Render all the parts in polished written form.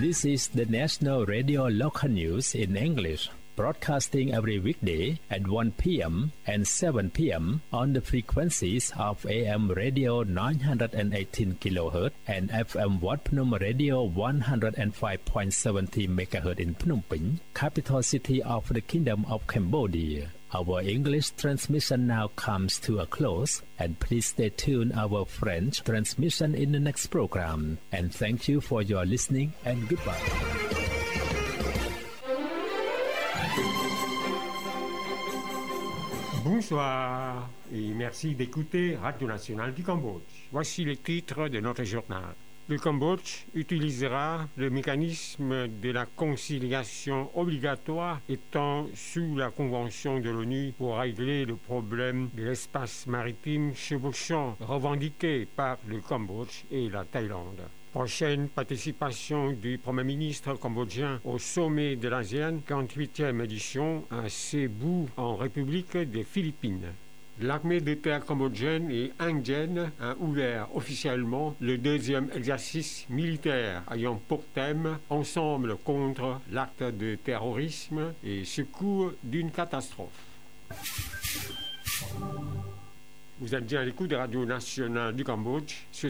This is the National Radio Local News in English, broadcasting every weekday at 1 p.m. and 7 p.m. on the frequencies of AM radio 918 kHz and FM Wat Phnom Radio 105.70 MHz in Phnom Penh, capital city of the Kingdom of Cambodia. Our English transmission now comes to a close, and please stay tuned our French transmission in the next program. And thank you for your listening and goodbye. Bonsoir et merci d'écouter Radio Nationale du Cambodge. Voici les titres de notre journal. Le Cambodge utilisera le mécanisme de la conciliation obligatoire étant sous la Convention de l'ONU pour régler le problème de l'espace maritime chevauchant revendiqué par le Cambodge et la Thaïlande. Prochaine participation du Premier ministre cambodgien au sommet de l'ASEAN, 48e édition à Cebu en République des Philippines. L'armée de terre cambodgienne et indienne a ouvert officiellement le deuxième exercice militaire ayant pour thème « Ensemble contre l'acte de terrorisme et secours d'une catastrophe ». Vous êtes bien à l'écoute de Radio Nationale du Cambodge, sur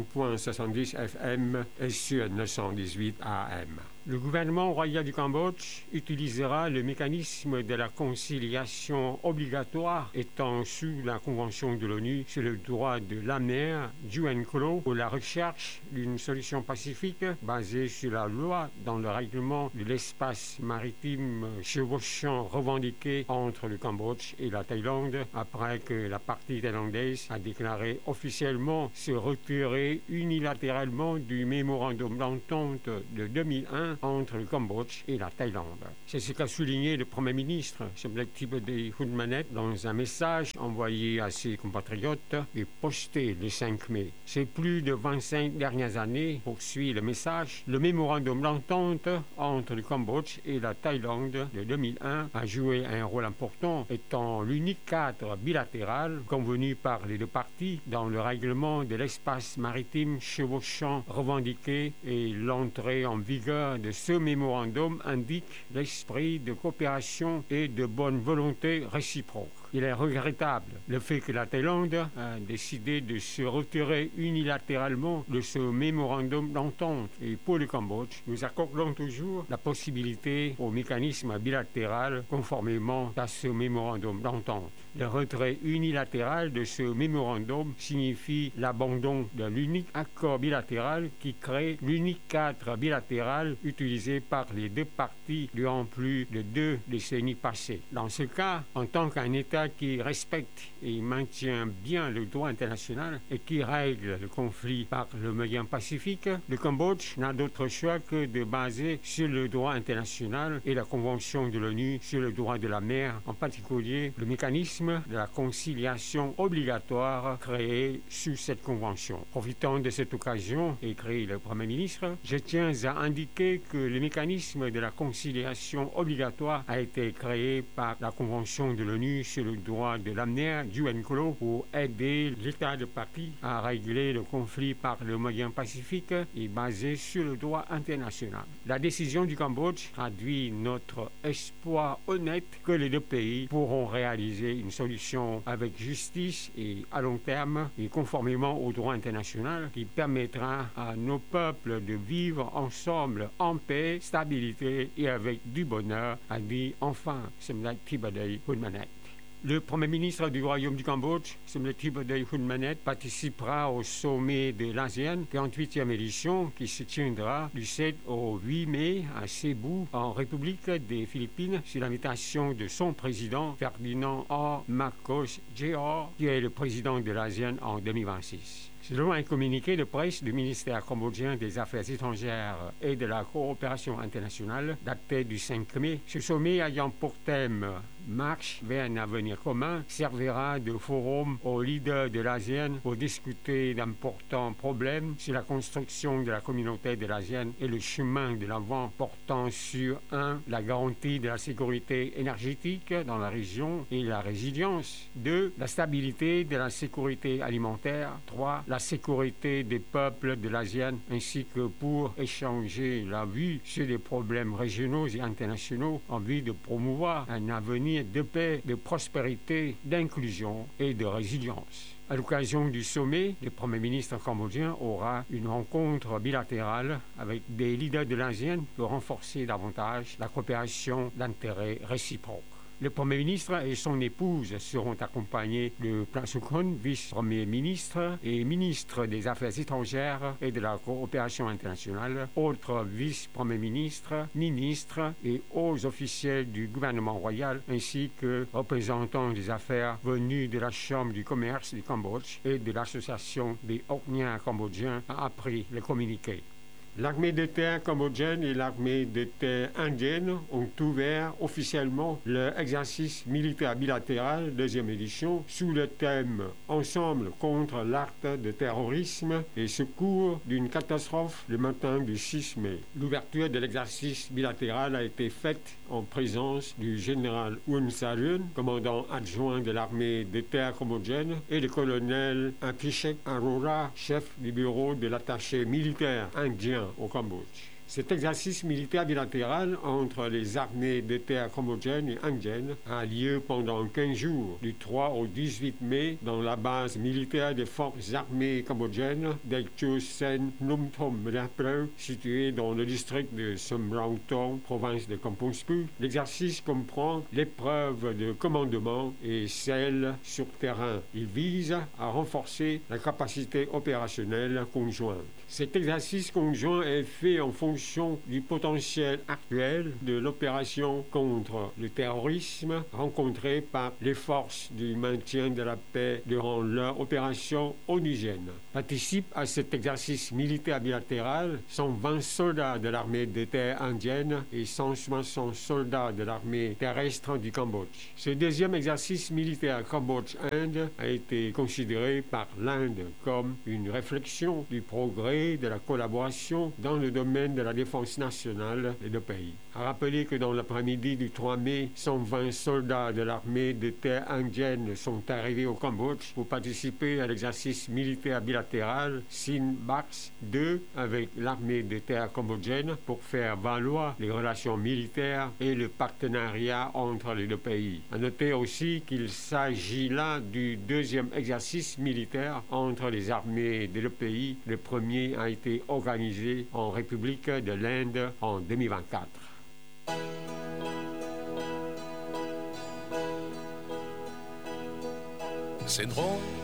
105.70 FM et sur 918 AM. Le gouvernement royal du Cambodge utilisera le mécanisme de la conciliation obligatoire étant sous la Convention de l'ONU sur le droit de la mer, UNCLOS, pour la recherche d'une solution pacifique basée sur la loi dans le règlement de l'espace maritime chevauchant revendiqué entre le Cambodge et la Thaïlande après que la partie thaïlandaise a déclaré officiellement se retirer unilatéralement du mémorandum d'entente de 2001 entre le Cambodge et la Thaïlande. C'est ce qu'a souligné le Premier ministre, Somdech Thibodey Hunmanet, dans un message envoyé à ses compatriotes et posté le 5 mai. Ces plus de 25 dernières années, poursuit le message, le mémorandum d'entente entre le Cambodge et la Thaïlande de 2001 a joué un rôle important, étant l'unique cadre bilatéral convenu par les deux parties dans le règlement de l'espace maritime chevauchant revendiqué, et l'entrée en vigueur de ce mémorandum indique l'esprit de coopération et de bonne volonté réciproque. Il est regrettable le fait que la Thaïlande a décidé de se retirer unilatéralement de ce mémorandum d'entente. Et pour le Cambodge, nous accordons toujours la possibilité au mécanisme bilatéral conformément à ce mémorandum d'entente. Le retrait unilatéral de ce mémorandum signifie l'abandon de l'unique accord bilatéral qui crée l'unique cadre bilatéral utilisé par les deux parties durant plus de 2 décennies passées. Dans ce cas, en tant qu'un État qui respecte et maintient bien le droit international et qui règle le conflit par le moyen pacifique, le Cambodge n'a d'autre choix que de baser sur le droit international et la Convention de l'ONU sur le droit de la mer, en particulier le mécanisme de la conciliation obligatoire créé sous cette convention. Profitant de cette occasion, écrit le Premier ministre, je tiens à indiquer que le mécanisme de la conciliation obligatoire a été créé par la Convention de l'ONU sur le droit de la mer, UNCLOS, pour aider l'État de partie à régler le conflit par le moyen pacifique et basé sur le droit international. La décision du Cambodge traduit notre espoir honnête que les deux pays pourront réaliser une solution avec justice et à long terme et conformément au droit international qui permettra à nos peuples de vivre ensemble en paix, stabilité et avec du bonheur, a dit enfin Somdech Thibodey Hunmanet. Le Premier ministre du Royaume du Cambodge, Somdech Thibodey Hunmanet, participera au sommet de l'ASEAN, 48e édition, qui se tiendra du 7 au 8 mai à Cebu, en République des Philippines, sur l'invitation de son président, Ferdinand R. Marcos Jr., qui est le président de l'ASEAN en 2026. Selon un communiqué de presse du ministère cambodgien des Affaires étrangères et de la coopération internationale, daté du 5 mai, ce sommet ayant pour thème marche vers un avenir commun servira de forum aux leaders de l'ASEAN pour discuter d'importants problèmes sur la construction de la communauté de l'ASEAN et le chemin de l'avant portant sur 1. La garantie de la sécurité énergétique dans la région et la résilience. 2. La stabilité de la sécurité alimentaire. 3. La sécurité des peuples de l'ASEAN ainsi que pour échanger la vue sur des problèmes régionaux et internationaux en vue de promouvoir un avenir de paix, de prospérité, d'inclusion et de résilience. À l'occasion du sommet, le Premier ministre cambodgien aura une rencontre bilatérale avec des leaders de l'ASEAN pour renforcer davantage la coopération d'intérêt réciproque. Le Premier ministre et son épouse seront accompagnés de Prak Sokhonn, vice-premier ministre et ministre des Affaires étrangères et de la coopération internationale, autres vice-premiers ministres, ministres et hauts officiels du gouvernement royal, ainsi que représentants des affaires venus de la Chambre du commerce du Cambodge et de l'Association des Ocniens cambodgiens, a appris le communiqué. L'armée de terre cambodgienne et l'armée de terre indienne ont ouvert officiellement leur exercice militaire bilatéral deuxième édition sous le thème « Ensemble contre l'acte de terrorisme et secours d'une catastrophe » le matin du 6 mai. L'ouverture de l'exercice bilatéral a été faite en présence du général Oun Sarun, commandant adjoint de l'armée de terre cambodgienne, et le colonel Akishek Arora, chef du bureau de l'attaché militaire indien au Cambodge. Cet exercice militaire bilatéral entre les armées de terre cambodgiennes et indiennes a lieu pendant 15 jours, du 3 au 18 mai, dans la base militaire des forces armées cambodgiennes d'Ekcho Sen Phnom Thom Mrappreu, située dans le district de Som Rao Thong, province de Kampong Speu. L'exercice comprend l'épreuve de commandement et celle sur terrain. Il vise à renforcer la capacité opérationnelle conjointe. Cet exercice conjoint est fait en fonction du potentiel actuel de l'opération contre le terrorisme rencontrée par les forces du maintien de la paix durant leur opération onusienne. Participent à cet exercice militaire bilatéral 120 soldats de l'armée de terre indienne et 160 soldats de l'armée terrestre du Cambodge. Ce deuxième exercice militaire Cambodge-Inde a été considéré par l'Inde comme une réflexion du progrès de la collaboration dans le domaine de la défense nationale des deux pays. À rappeler que dans l'après-midi du 3 mai, 120 soldats de l'armée de terre indienne sont arrivés au Cambodge pour participer à l'exercice militaire bilatéral Sin-Bax 2 avec l'armée de terre cambodgienne pour faire valoir les relations militaires et le partenariat entre les deux pays. À noter aussi qu'il s'agit là du deuxième exercice militaire entre les armées des deux pays. Le premier a été organisé en République de l'Inde en 2024. Syndroom